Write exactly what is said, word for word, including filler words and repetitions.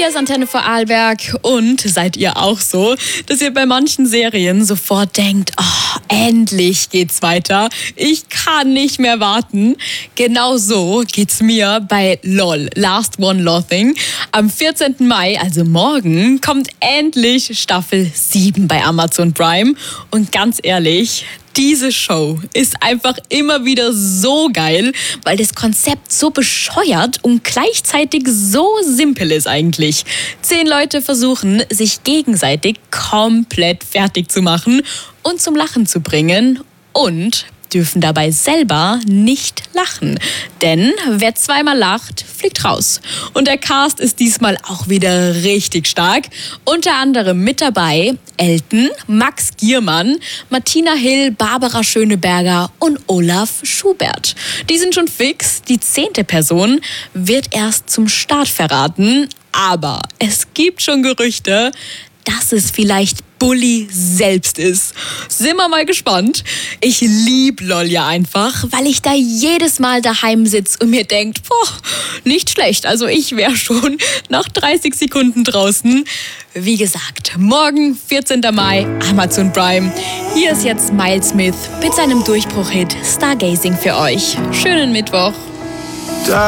Hier ist Antenne Vorarlberg und seid ihr auch so, dass ihr bei manchen Serien sofort denkt, oh, endlich geht's weiter, ich kann nicht mehr warten. Genau so geht's mir bei LOL, Last One Laughing. Am vierzehnten Mai, also morgen, kommt endlich Staffel sieben bei Amazon Prime. Und ganz ehrlich, diese Show ist einfach immer wieder so geil, weil das Konzept so bescheuert und gleichzeitig so simpel ist eigentlich. Zehn Leute versuchen, sich gegenseitig komplett fertig zu machen und zum Lachen zu bringen und dürfen dabei selber nicht lachen. Denn wer zweimal lacht, fliegt raus. Und der Cast ist diesmal auch wieder richtig stark. Unter anderem mit dabei Elton, Max Giermann, Martina Hill, Barbara Schöneberger und Olaf Schubert. Die sind schon fix. Die zehnte Person wird erst zum Start verraten. Aber es gibt schon Gerüchte, dass es vielleicht Bully selbst ist. Sind wir mal gespannt. Ich lieb LOL ja einfach, weil ich da jedes Mal daheim sitze und mir denkt, boah, nicht schlecht. Also ich wäre schon nach dreißig Sekunden draußen. Wie gesagt, morgen, vierzehnten Mai, Amazon Prime. Hier ist jetzt Miles Smith mit seinem Durchbruch-Hit Stargazing für euch. Schönen Mittwoch.